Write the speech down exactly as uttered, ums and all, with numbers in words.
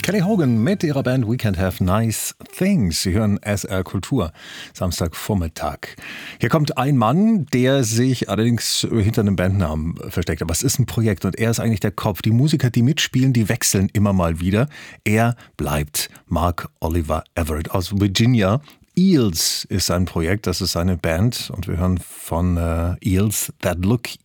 Kelly Hogan mit ihrer Band We Can't Have Nice Things. Sie hören S R Kultur, Samstagvormittag. Hier kommt ein Mann, der sich allerdings hinter einem Bandnamen versteckt. Aber es ist ein Projekt und er ist eigentlich der Kopf. Die Musiker, die mitspielen, die wechseln immer mal wieder. Er bleibt Mark Oliver Everett aus Virginia. Eels ist sein Projekt, das ist seine Band und wir hören von äh, Eels That Look